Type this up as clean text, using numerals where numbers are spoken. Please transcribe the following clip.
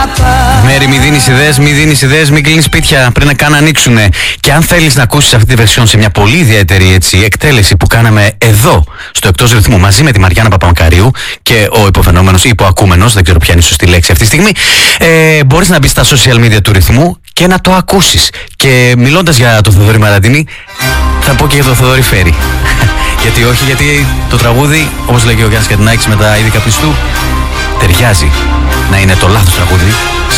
Μέρη, μη δίνεις ιδέες, μην κλείνεις σπίτια πριν να καν ανοίξουνε. Και αν θέλεις να ακούσεις αυτή τη βερσιόν σε μια πολύ ιδιαίτερη εκτέλεση που κάναμε εδώ, στο Εκτός Ρυθμού, μαζί με τη Μαριάννα Παπαμακαρίου και ο υποφαινόμενος ή υποακούμενος, δεν ξέρω ποια είναι η σωστή λέξη αυτή τη στιγμή, μπορείς να μπεις στα social media του Ρυθμού και να το ακούσεις. Και μιλώντας για τον Θοδωρή Μαραντίνη, θα πω και για τον Θοδωρή Φέρη. Γιατί όχι, γιατί το τραγούδι, όπως λέγει ο Γιάννης Κατινάκης με τα είδη καπνιστού, ταιριάζει να είναι το λάθος τραγούδι